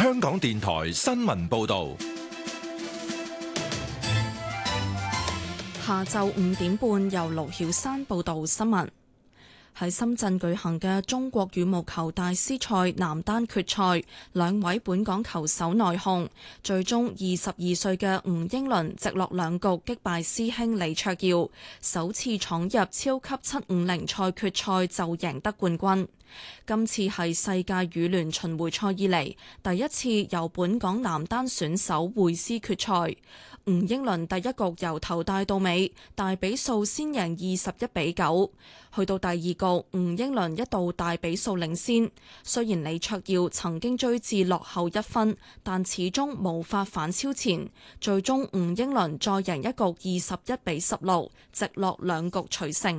香港電台新聞報道。 下晝5點半，由盧曉珊報道新聞。喺深圳舉行嘅中國羽毛球大師賽男單決賽，兩位本港球手內訌，最終22歲嘅吳英倫直落兩局擊敗師兄李卓耀，首次闖入超級750賽決賽就贏得冠軍。今次係世界羽聯巡迴賽以嚟第一次由本港男單選手會師決賽。吳英倫第一局由頭帶到尾，大比數先贏21-9。去到第二局，吳英倫一度大比數領先。雖然李卓耀曾經追至落後1分，但始終無法反超前。最終吳英倫再贏一局21-16，直落兩局取勝。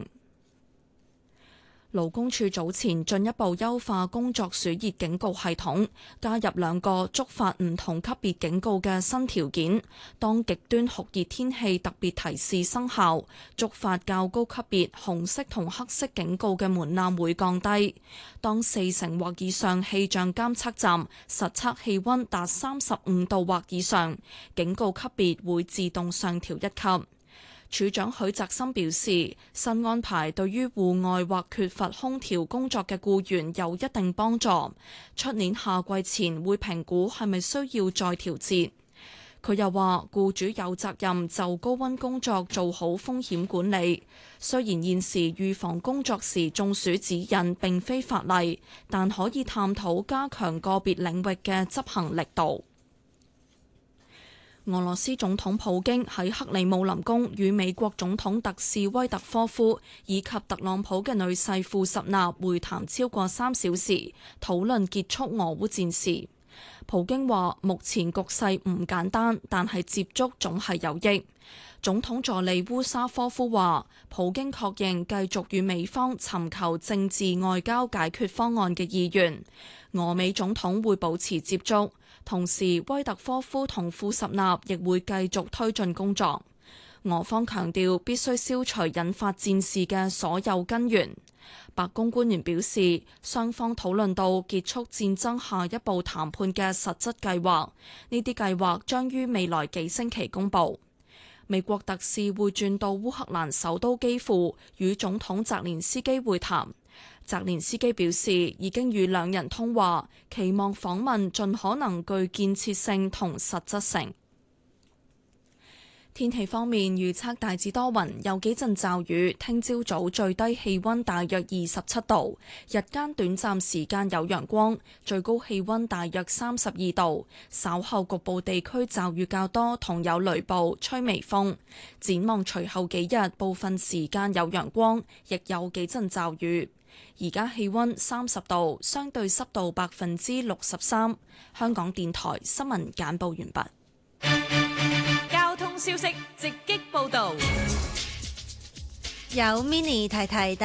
勞工處早前進一步優化工作暑熱警告系統，加入2個觸發唔同級別警告嘅新條件。當極端酷熱天氣特別提示生效，觸發較高級別紅色同黑色警告嘅門檻會降低。當40%或以上氣象監測站實測氣溫達35度或以上，警告級別會自動上調1級。處長許澤森表示，新安排對於戶外或缺乏空調工作嘅僱員有一定幫助。出年夏季前會評估係咪需要再調節。佢又話，僱主有責任就高溫工作做好風險管理。雖然現時預防工作時中暑指引並非法例，但可以探討加強個別領域嘅執行力度。俄羅斯總統普京喺克里姆林宮與美國總統特使威特科夫以及特朗普嘅女婿庫什納會談超過3小時，討論結束俄烏戰事。普京話：目前局勢唔簡單，但係接觸總係有益。總統助理烏沙科夫話：普京確認繼續與美方尋求政治外交解決方案嘅意願。俄美總統會保持接觸。同時，威特科夫同庫什納亦會繼續推進工作。俄方強調必須消除引發戰事嘅所有根源。白宮官員表示，雙方討論到結束戰爭下一步談判嘅實質計劃，呢啲計劃將於未來幾星期公佈。美國特使會轉到烏克蘭首都基輔與總統澤連斯基會談。澤連斯基表示已經與兩人通話，期望訪問盡可能具建設性同實質性。天氣方面，預測大致多雲，有幾陣驟雨。聽朝早最低氣溫大約27度，日間短暫時間有陽光，最高氣溫大約32度。稍後局部地區驟雨較多，同有雷暴，吹微風。展望隨後幾日，部分時間有陽光，亦有幾陣驟雨。而家氣溫30度，相對濕度63%。香港電台新聞簡報完畢。 交通消息直擊報道， 有 Mini 提提大